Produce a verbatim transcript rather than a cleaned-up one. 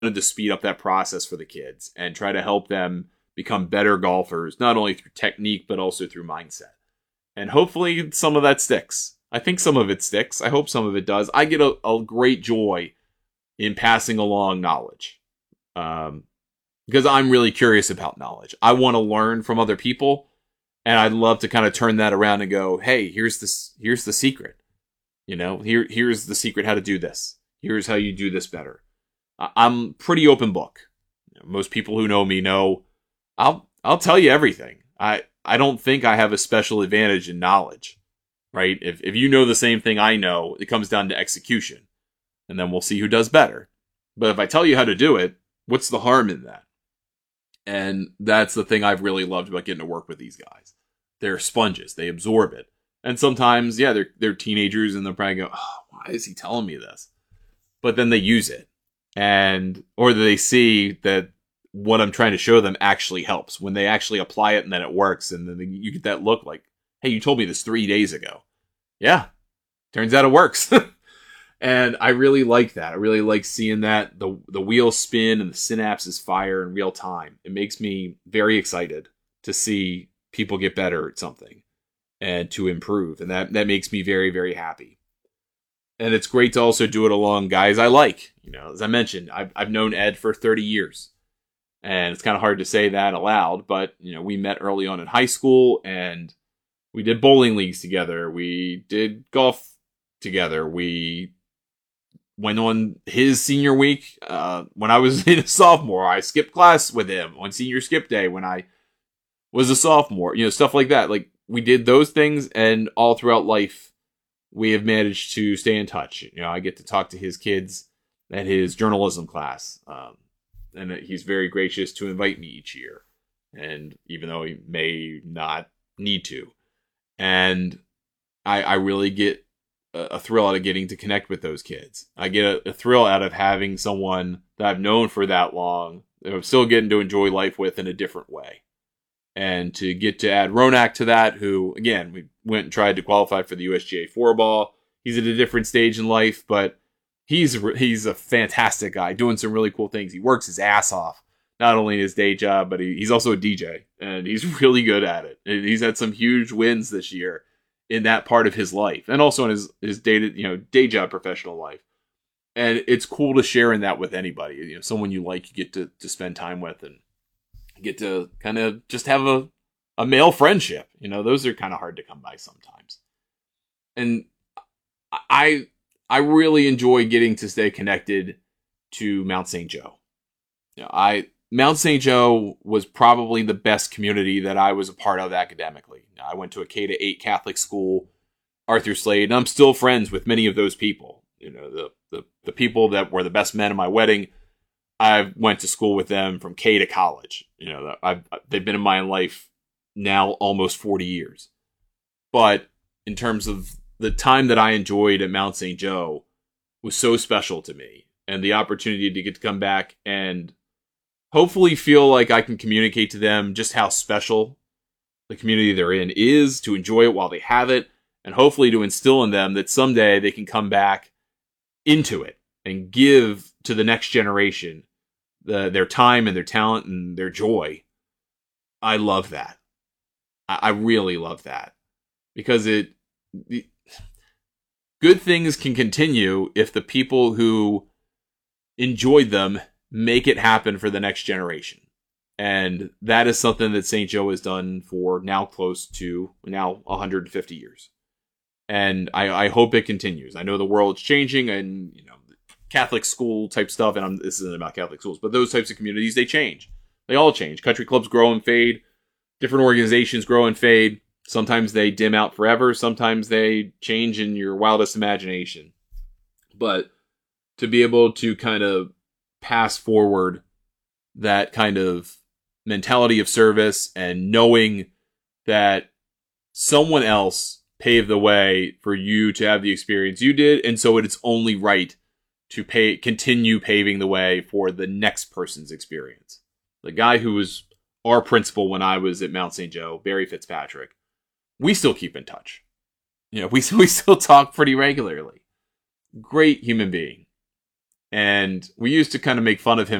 to speed up that process for the kids and try to help them become better golfers, not only through technique, but also through mindset. And hopefully some of that sticks. I think some of it sticks. I hope some of it does. I get a, a great joy in passing along knowledge. Um, because I'm really curious about knowledge. I want to learn from other people, and I'd love to kind of turn that around and go, hey, here's this, here's the secret. You know, here, here's the secret how to do this. Here's how you do this better. I'm pretty open book. Most people who know me know I'll I'll tell you everything. I, I don't think I have a special advantage in knowledge, right? If if you know the same thing I know, it comes down to execution, and then we'll see who does better. But if I tell you how to do it, what's the harm in that? And that's the thing I've really loved about getting to work with these guys. They're sponges. They absorb it. And sometimes, yeah, they're they're teenagers and they'll probably go, oh, why is he telling me this? But then they use it. And, or they see that what I'm trying to show them actually helps. When they actually apply it and then it works. And then you get that look like, hey, you told me this three days ago. Yeah. Turns out it works. And I really like that. I really like seeing that the the wheels spin and the synapses fire in real time. It makes me very excited to see people get better at something and to improve. And that, that makes me very, very happy. And it's great to also do it along guys I like. You know, as I mentioned, I've, I've known Ed for thirty years. And it's kind of hard to say that aloud, but, you know, we met early on in high school and we did bowling leagues together. We did golf together. We went on his senior week uh, when I was a sophomore. I skipped class with him on senior skip day when I was a sophomore. You know, stuff like that. Like, we did those things, and all throughout life, we have managed to stay in touch. You know, I get to talk to his kids at his journalism class, um, and he's very gracious to invite me each year. And even though he may not need to, and I, I really get a thrill out of getting to connect with those kids. I get a, a thrill out of having someone that I've known for that long that I'm still getting to enjoy life with in a different way. And to get to add Ronak to that, who, again, we went and tried to qualify for the U S G A four ball. He's at a different stage in life, but he's he's a fantastic guy doing some really cool things. He works his ass off, not only in his day job, but he, he's also a D J, and he's really good at it. And he's had some huge wins this year in that part of his life, and also in his his day to, you know day job professional life. And it's cool to share in that with anybody, you know, someone you like, you get to to spend time with, and get to kind of just have a a male friendship. You know, those are kind of hard to come by sometimes. And I I really enjoy getting to stay connected to Mount Saint Joe. You know, I Mount Saint Joe was probably the best community that I was a part of academically. I went to a K to eight Catholic school, Arthur Slade, and I'm still friends with many of those people. You know, the, the, the people that were the best men at my wedding, I went to school with them from K to college. You know, I've, they've been in my life now almost forty years. But in terms of the time that I enjoyed at Mount Saint Joe was so special to me. And the opportunity to get to come back and hopefully feel like I can communicate to them just how special the community they're in is, to enjoy it while they have it, and hopefully to instill in them that someday they can come back into it and give to the next generation the, their time and their talent and their joy. I love that. I, I really love that. Because it, the, good things can continue if the people who enjoyed them make it happen for the next generation. And that is something that Saint Joe has done for now close to now one hundred fifty years. And I, I hope it continues. I know the world's changing, and, you know, Catholic school type stuff, and I'm, this isn't about Catholic schools, but those types of communities, they change. They all change. Country clubs grow and fade. Different organizations grow and fade. Sometimes they dim out forever. Sometimes they change in your wildest imagination. But to be able to kind of pass forward that kind of mentality of service and knowing that someone else paved the way for you to have the experience you did, and so it's only right to pay continue paving the way for the next person's experience. The guy who was our principal when I was at Mount Saint Joe, Barry Fitzpatrick, we still keep in touch. You know, we we still talk pretty regularly. Great human being. And we used to kind of make fun of him